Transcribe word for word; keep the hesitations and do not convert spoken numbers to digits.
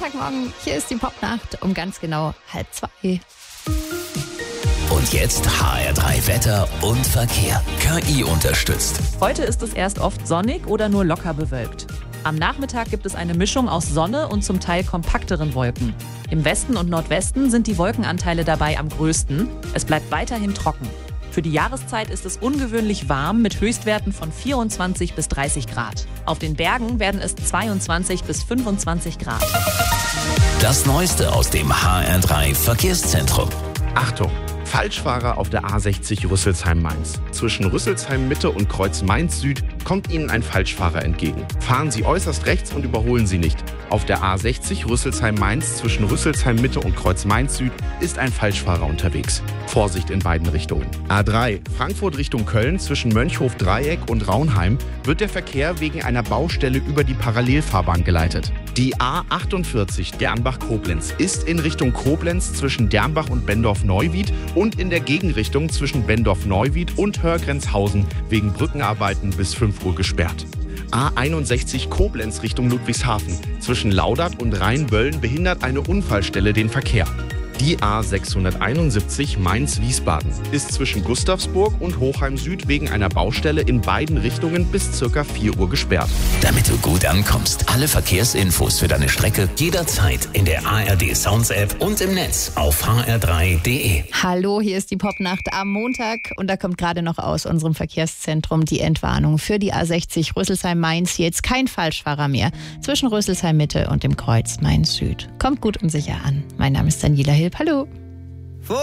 Montagmorgen, hier ist die Popnacht um ganz genau halb zwei. Und jetzt H R drei Wetter und Verkehr. K I unterstützt. Heute ist es erst oft sonnig oder nur locker bewölkt. Am Nachmittag gibt es eine Mischung aus Sonne und zum Teil kompakteren Wolken. Im Westen und Nordwesten sind die Wolkenanteile dabei am größten. Es bleibt weiterhin trocken. Für die Jahreszeit ist es ungewöhnlich warm mit Höchstwerten von vierundzwanzig bis dreißig Grad. Auf den Bergen werden es zweiundzwanzig bis fünfundzwanzig Grad. Das Neueste aus dem H R drei Verkehrszentrum. Achtung! Falschfahrer auf der A sechzig Rüsselsheim-Mainz. Zwischen Rüsselsheim-Mitte und Kreuz Mainz-Süd kommt Ihnen ein Falschfahrer entgegen. Fahren Sie äußerst rechts und überholen Sie nicht. Auf der A sechzig Rüsselsheim-Mainz zwischen Rüsselsheim-Mitte und Kreuz Mainz-Süd ist ein Falschfahrer unterwegs. Vorsicht in beiden Richtungen. A drei Frankfurt Richtung Köln zwischen Mönchhof-Dreieck und Raunheim wird der Verkehr wegen einer Baustelle über die Parallelfahrbahn geleitet. Die A achtundvierzig Dernbach-Koblenz ist in Richtung Koblenz zwischen Dernbach und Bendorf-Neuwied und in der Gegenrichtung zwischen Bendorf-Neuwied und Hörgrenzhausen wegen Brückenarbeiten bis fünf Uhr gesperrt. A einundsechzig Koblenz Richtung Ludwigshafen zwischen Laudert und Rheinböllen behindert eine Unfallstelle den Verkehr. Die A sechshunderteinundsiebzig Mainz-Wiesbaden ist zwischen Gustavsburg und Hochheim Süd wegen einer Baustelle in beiden Richtungen bis ca. vier Uhr gesperrt. Damit du gut ankommst, alle Verkehrsinfos für deine Strecke jederzeit in der A R D Sounds App und im Netz auf h r drei punkt d e. Hallo, hier ist die Popnacht am Montag und da kommt gerade noch aus unserem Verkehrszentrum die Entwarnung für die A sechzig Rüsselsheim-Mainz. Jetzt kein Falschfahrer mehr zwischen Rüsselsheim-Mitte und dem Kreuz Mainz-Süd. Kommt gut und sicher an. Mein Name ist Daniela Hilb. Hallo.